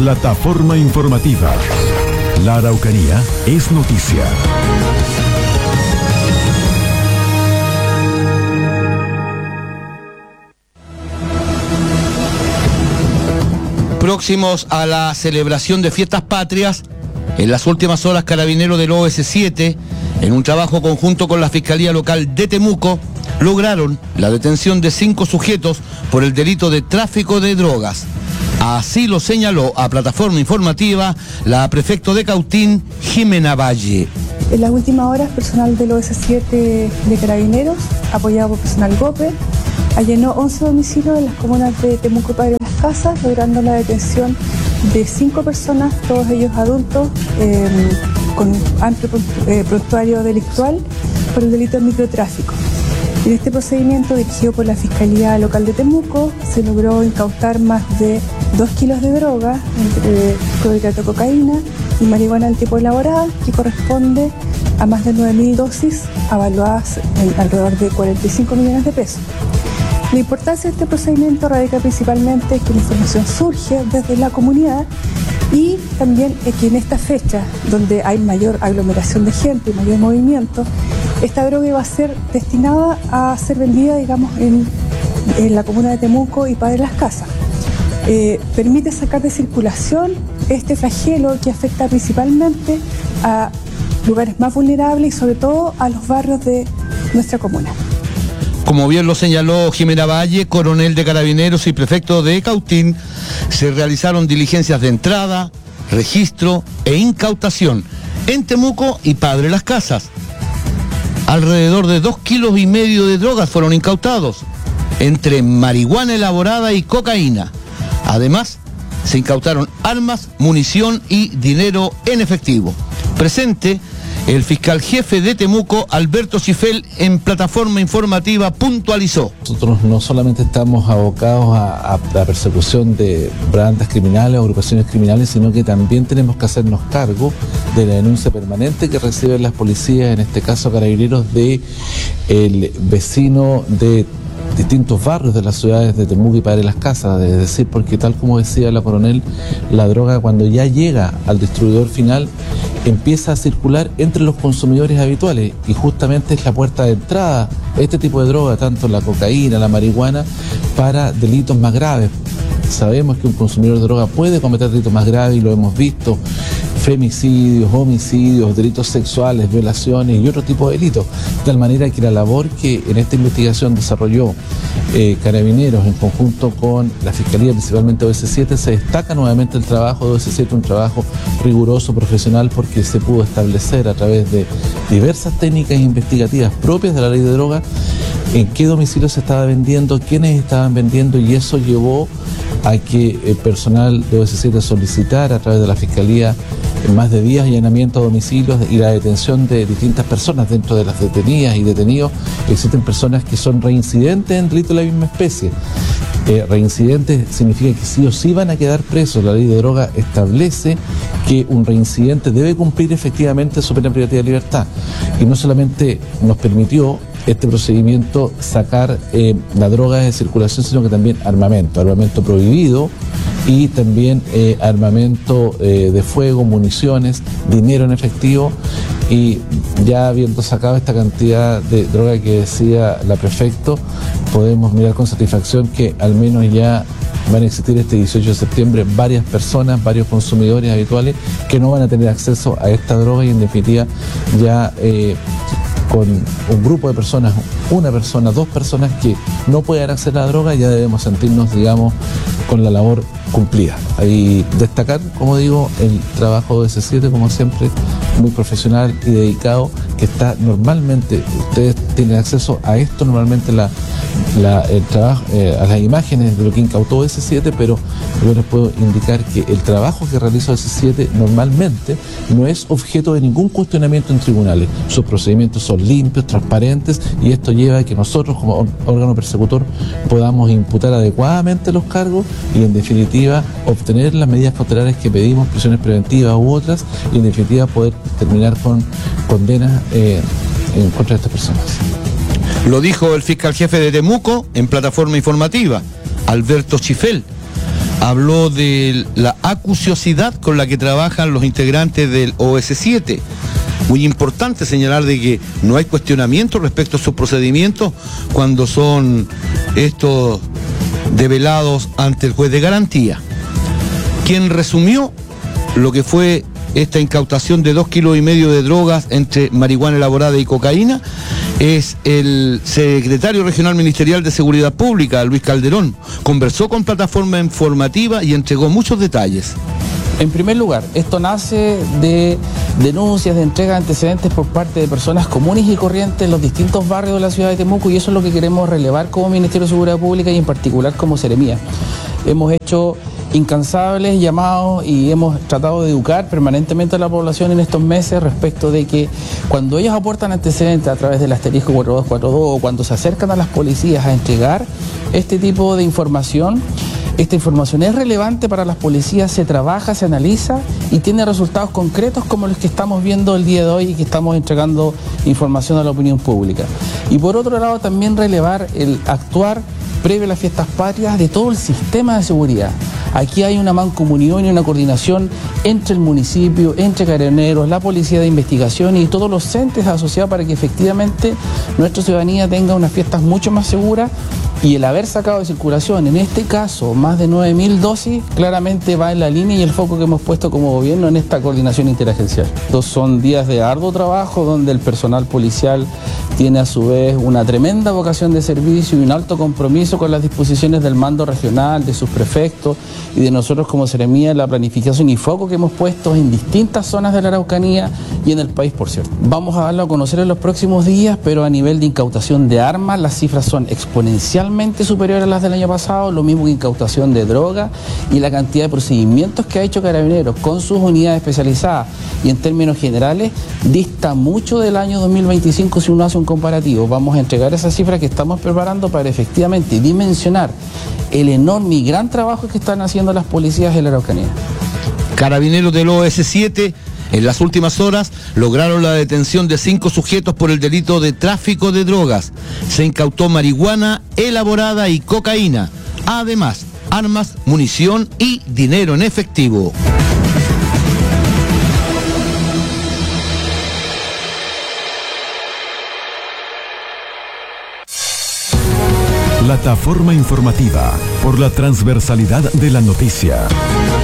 Plataforma informativa. La Araucanía es noticia. Próximos a la celebración de fiestas patrias, en las últimas horas Carabineros del OS7, en un trabajo conjunto con la Fiscalía Local de Temuco, lograron la detención de 5 sujetos por el delito de tráfico de drogas. Así lo señaló a Plataforma Informativa la prefecto de Cautín, Jimena Valle. En las últimas horas, personal del OS7 de Carabineros, apoyado por personal GOPE, allanó 11 domicilios en las comunas de Temuco y Padre Las Casas, logrando la detención de 5 personas, todos ellos adultos, con amplio prontuario delictual por el delito de microtráfico. En este procedimiento, dirigido por la Fiscalía Local de Temuco, se logró incautar más de 2 kilos de droga, entre clorhidrato de cocaína y marihuana del tipo elaborada, que corresponde a más de 9.000 dosis, avaluadas en alrededor de 45 millones de pesos. La importancia de este procedimiento radica principalmente en que la información surge desde la comunidad y también que en esta fecha, donde hay mayor aglomeración de gente y mayor movimiento, esta droga iba a ser destinada a ser vendida, digamos, en la comuna de Temuco y Padre Las Casas. Permite sacar de circulación este flagelo que afecta principalmente a lugares más vulnerables y sobre todo a los barrios de nuestra comuna. Como bien lo señaló Jimena Valle, coronel de Carabineros y prefecto de Cautín, se realizaron diligencias de entrada, registro e incautación en Temuco y Padre Las Casas. Alrededor de 2,5 kilos de drogas fueron incautados, entre marihuana elaborada y cocaína. Además, se incautaron armas, munición y dinero en efectivo. Presente el fiscal jefe de Temuco, Alberto Chifel, en Plataforma Informativa puntualizó. Nosotros no solamente estamos abocados a la persecución de bandas criminales o agrupaciones criminales, sino que también tenemos que hacernos cargo de la denuncia permanente que reciben las policías, en este caso Carabineros, de el vecino de distintos barrios de las ciudades de Temuco y Padre Las Casas, es decir, porque tal como decía la coronel, la droga cuando ya llega al distribuidor final empieza a circular entre los consumidores habituales y justamente es la puerta de entrada este tipo de droga, tanto la cocaína, la marihuana, para delitos más graves. Sabemos que un consumidor de droga puede cometer delitos más graves y lo hemos visto: femicidios, homicidios, delitos sexuales, violaciones y otro tipo de delitos. De tal manera que la labor que en esta investigación desarrolló Carabineros en conjunto con la Fiscalía, principalmente OS7, se destaca nuevamente el trabajo de OS7, un trabajo riguroso, profesional, porque se pudo establecer a través de diversas técnicas investigativas propias de la ley de droga en qué domicilio se estaba vendiendo, quiénes estaban vendiendo, y eso llevó a que el personal de OS7 solicitara a través de la Fiscalía más de 10 allanamientos a domicilios y la detención de distintas personas. Dentro de las detenidas y detenidos existen personas que son reincidentes en delitos de la misma especie. Reincidentes significa que sí o sí van a quedar presos. La ley de droga establece que un reincidente debe cumplir efectivamente su pena privativa de libertad, y no solamente nos permitió este procedimiento sacar la droga de circulación, sino que también armamento prohibido, y también armamento de fuego, municiones, dinero en efectivo. Y ya habiendo sacado esta cantidad de droga que decía la prefecto, podemos mirar con satisfacción que al menos ya van a existir este 18 de septiembre varias personas, varios consumidores habituales que no van a tener acceso a esta droga, y en definitiva ya con un grupo de personas, una persona, 2 personas que no puedan acceder a la droga, ya debemos sentirnos, digamos, con la labor cumplida. Y destacar, como digo, el trabajo de OS7, como siempre, muy profesional y dedicado, que está normalmente, ustedes tienen acceso a esto, normalmente el trabajo, a las imágenes de lo que incautó OS7, pero yo les puedo indicar que el trabajo que realiza OS7 normalmente no es objeto de ningún cuestionamiento en tribunales. Sus procedimientos son limpios, transparentes, y esto lleva a que nosotros como órgano persecutor podamos imputar adecuadamente los cargos y en definitiva obtener las medidas cautelares que pedimos, prisiones preventivas u otras, y en definitiva poder terminar con condenas en contra de estas personas. Lo dijo el fiscal jefe de Temuco en Plataforma Informativa, Alberto Chifel. habló de la acuciosidad con la que trabajan los integrantes del OS7. Muy importante señalar de que no hay cuestionamiento respecto a sus procedimientos cuando son estos develados ante el juez de garantía, quien resumió lo que fue esta incautación de 2,5 kilos de drogas entre marihuana elaborada y cocaína. Es el secretario regional ministerial de Seguridad Pública, Luis Calderón. Conversó con Plataforma Informativa y entregó muchos detalles. En primer lugar, esto nace de denuncias, de entrega de antecedentes por parte de personas comunes y corrientes en los distintos barrios de la ciudad de Temuco, y eso es lo que queremos relevar como Ministerio de Seguridad Pública y en particular como Seremía. Hemos hecho incansables llamados y hemos tratado de educar permanentemente a la población en estos meses respecto de que cuando ellos aportan antecedentes a través del asterisco 4242 o cuando se acercan a las policías a entregar este tipo de información, esta información es relevante para las policías, se trabaja, se analiza y tiene resultados concretos como los que estamos viendo el día de hoy y que estamos entregando información a la opinión pública. Y por otro lado también relevar el actuar previo a las fiestas patrias de todo el sistema de seguridad. Aquí hay una mancomunión y una coordinación entre el municipio, entre Carabineros, la Policía de Investigación y todos los entes asociados para que efectivamente nuestra ciudadanía tenga unas fiestas mucho más seguras, y el haber sacado de circulación, en este caso, más de 9.000 dosis, claramente va en la línea y el foco que hemos puesto como gobierno en esta coordinación interagencial. Estos son días de arduo trabajo donde el personal policial tiene a su vez una tremenda vocación de servicio y un alto compromiso con las disposiciones del mando regional, de sus prefectos y de nosotros como Seremía en la planificación y foco que hemos puesto en distintas zonas de la Araucanía y en el país, por cierto. Vamos a darlo a conocer en los próximos días, pero a nivel de incautación de armas las cifras son exponencialmente superiores a las del año pasado, lo mismo que incautación de droga, y la cantidad de procedimientos que ha hecho Carabineros con sus unidades especializadas y en términos generales dista mucho del año 2025 si uno hace un comparativo. Vamos a entregar esas cifras que estamos preparando para efectivamente dimensionar el enorme y gran trabajo que están haciendo las policías de la Araucanía. Carabineros del OS7 en las últimas horas lograron la detención de 5 sujetos por el delito de tráfico de drogas. Se incautó marihuana elaborada y cocaína. Además, armas, munición y dinero en efectivo. Plataforma Informativa por la transversalidad de la noticia.